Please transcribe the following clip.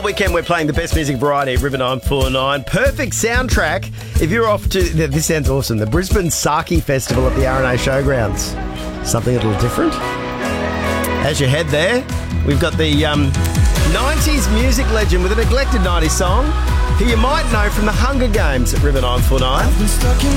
weekend we're playing the best music variety at River 949. Perfect soundtrack if you're off to, this sounds awesome, the Brisbane Saki Festival at the RNA Showgrounds. Something a little different. As you head there, we've got the 90s music legend with a neglected 90s song who you might know from the Hunger Games at River 949.